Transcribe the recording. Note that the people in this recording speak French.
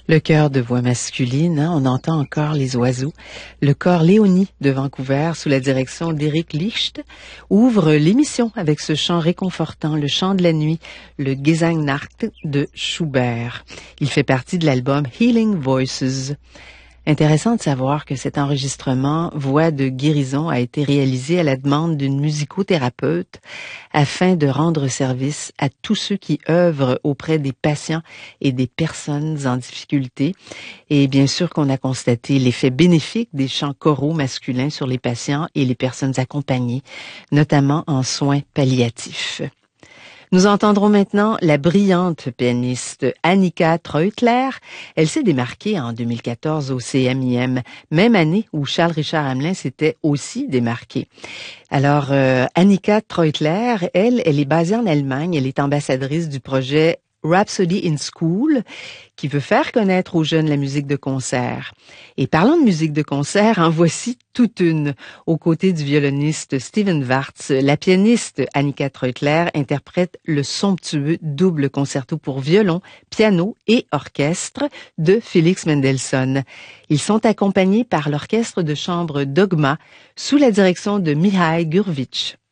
Le chœur de voix masculine, on entend encore les oiseaux. Le chœur Léonie de Vancouver, sous la direction d'Éric Licht, ouvre l'émission avec ce chant réconfortant, le chant de la nuit, le Gesangnacht de Schubert. Il fait partie de l'album Healing Voices. Intéressant de savoir que cet enregistrement Voix de guérison a été réalisé à la demande d'une musicothérapeute afin de rendre service à tous ceux qui œuvrent auprès des patients et des personnes en difficulté. Et bien sûr qu'on a constaté l'effet bénéfique des chants choraux masculins sur les patients et les personnes accompagnées, notamment en soins palliatifs. Nous entendrons maintenant la brillante pianiste Annika Treutler. Elle s'est démarquée en 2014 au CMIM, même année où Charles-Richard Hamelin s'était aussi démarqué. Alors, Annika Treutler, elle est basée en Allemagne. Elle est ambassadrice du projet Rhapsody in School, qui veut faire connaître aux jeunes la musique de concert. Et parlant de musique de concert, en voici toute une. Aux côtés du violoniste Steven Wartz, la pianiste Annika Treutler interprète le somptueux double concerto pour violon, piano et orchestre de Félix Mendelssohn. Ils sont accompagnés par l'orchestre de chambre Dogma sous la direction de Mihai Gurvitch.